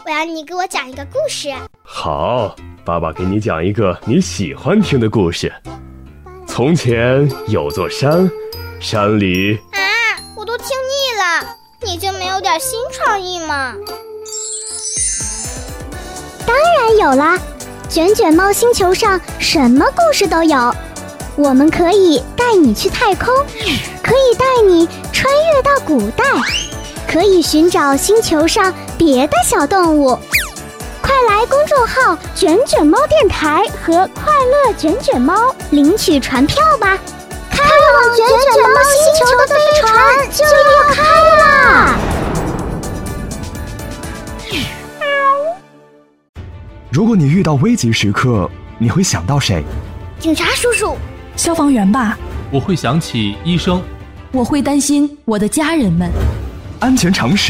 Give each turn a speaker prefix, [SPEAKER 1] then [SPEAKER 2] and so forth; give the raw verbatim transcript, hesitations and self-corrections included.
[SPEAKER 1] 我要你给我讲一个故事。
[SPEAKER 2] 好，爸爸给你讲一个你喜欢听的故事。从前有座山，山里……
[SPEAKER 1] 啊，我都听腻了，你就没有点新创意吗？
[SPEAKER 3] 当然有啦，卷卷猫星球上什么故事都有。我们可以带你去太空，可以带你穿越到古代，可以寻找星球上别的小动物。快来公众号卷卷猫电台和快乐卷卷猫领取船票吧，开往卷卷猫星球的飞船就要开啦！
[SPEAKER 4] 如果你遇到危急时刻，你会想到谁？
[SPEAKER 1] 警察叔叔，
[SPEAKER 5] 消防员吧。
[SPEAKER 6] 我会想起医生。
[SPEAKER 5] 我会担心我的家人们。
[SPEAKER 4] 安全常识